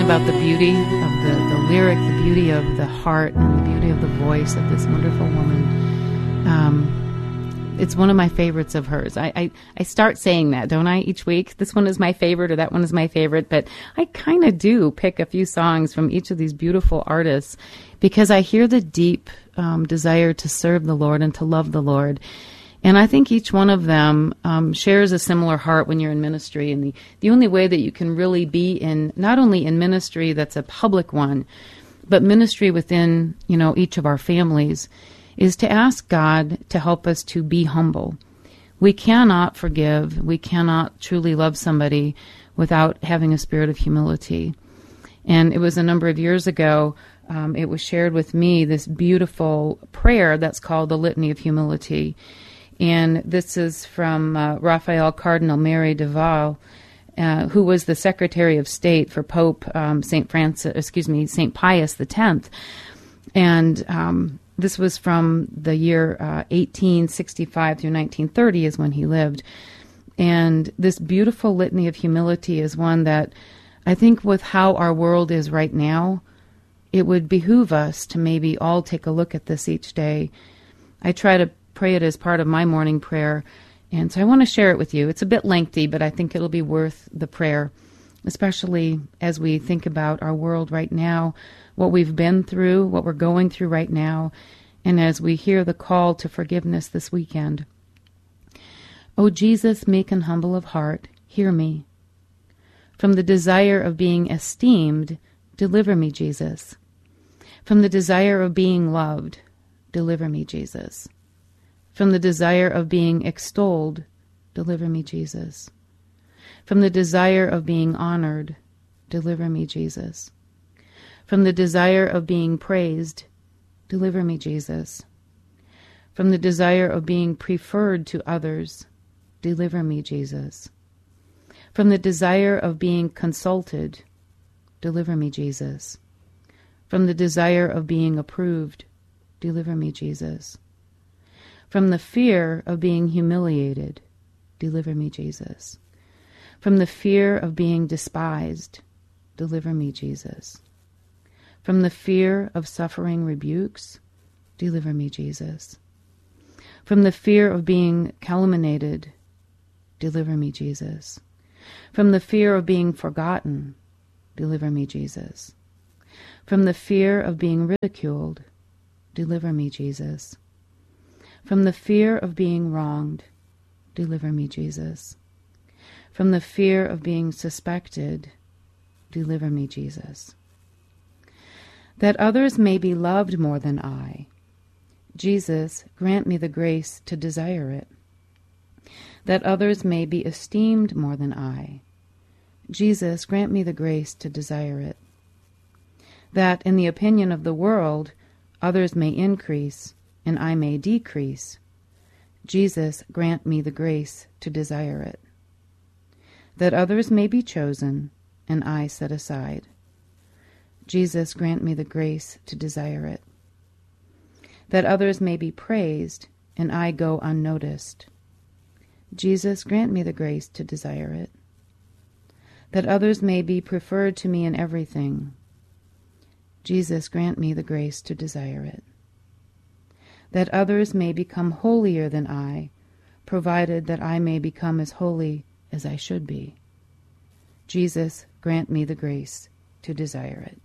about the beauty of the lyric, the beauty of the heart, and the beauty of the voice of this wonderful woman. It's one of my favorites of hers. I start saying that, don't I, each week? This one is my favorite, or that one is my favorite. But I kind of do pick a few songs from each of these beautiful artists because I hear the deep desire to serve the Lord and to love the Lord. And I think each one of them shares a similar heart when you're in ministry. And the only way that you can really be in, not only in ministry that's a public one, but ministry within, each of our families, is to ask God to help us to be humble. We cannot forgive, we cannot truly love somebody without having a spirit of humility. And it was a number of years ago, it was shared with me, this beautiful prayer that's called the Litany of Humility. And this is from Raphael Cardinal Mary de Val, who was the Secretary of State for Pope Saint Pius X. And this was from the year 1865 through 1930 is when he lived. And this beautiful litany of humility is one that I think with how our world is right now, it would behoove us to maybe all take a look at this each day. I try to pray it as part of my morning prayer, and so I want to share it with you. It's a bit lengthy, but I think it'll be worth the prayer, especially as we think about our world right now, what we've been through, what we're going through right now, and as we hear the call to forgiveness this weekend. O Jesus, meek and humble of heart, hear me. From the desire of being esteemed, deliver me, Jesus. From the desire of being loved, deliver me, Jesus. From the desire of being extolled, deliver me, Jesus. From the desire of being honored, deliver me, Jesus. From the desire of being praised, deliver me, Jesus. From the desire of being preferred to others, deliver me, Jesus. From the desire of being consulted, deliver me, Jesus. From the desire of being approved, deliver me, Jesus. From the fear of being humiliated, deliver me, Jesus. From the fear of being despised, deliver me, Jesus. From the fear of suffering rebukes, deliver me, Jesus. From the fear of being calumniated, deliver me, Jesus. From the fear of being forgotten, deliver me, Jesus. From the fear of being ridiculed, deliver me, Jesus. From the fear of being wronged, deliver me, Jesus. From the fear of being suspected, deliver me, Jesus. That others may be loved more than I, Jesus, grant me the grace to desire it. That others may be esteemed more than I, Jesus, grant me the grace to desire it. That, in the opinion of the world, others may increase, and I may decrease, Jesus, grant me the grace to desire it. That others may be chosen, and I set aside, Jesus, grant me the grace to desire it. That others may be praised, and I go unnoticed, Jesus, grant me the grace to desire it. That others may be preferred to me in everything, Jesus, grant me the grace to desire it. That others may become holier than I, provided that I may become as holy as I should be, Jesus, grant me the grace to desire it.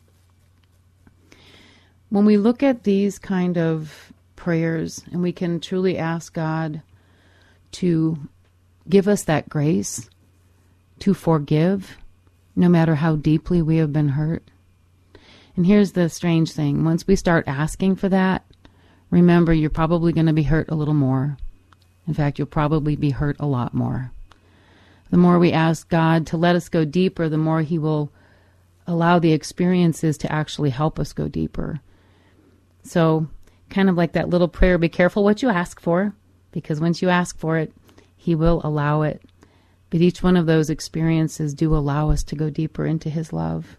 When we look at these kind of prayers, and we can truly ask God to give us that grace to forgive, no matter how deeply we have been hurt. And here's the strange thing. Once we start asking for that, remember, you're probably going to be hurt a little more. In fact, you'll probably be hurt a lot more. The more we ask God to let us go deeper, the more He will allow the experiences to actually help us go deeper. So, kind of like that little prayer, be careful what you ask for, because once you ask for it, He will allow it. But each one of those experiences do allow us to go deeper into His love.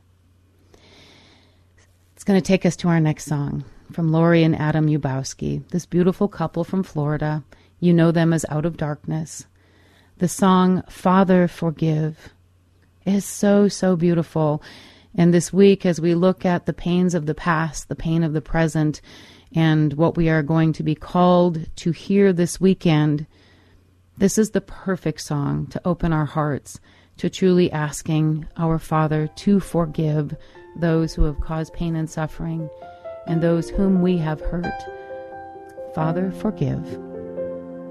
It's going to take us to our next song from Lori and Adam Ubowski, this beautiful couple from Florida. You know them as Out of Darkness. The song, Father, Forgive, is so, so beautiful. And this week, as we look at the pains of the past, the pain of the present, and what we are going to be called to hear this weekend, this is the perfect song to open our hearts to truly asking our Father to forgive those who have caused pain and suffering and those whom we have hurt. Father, forgive.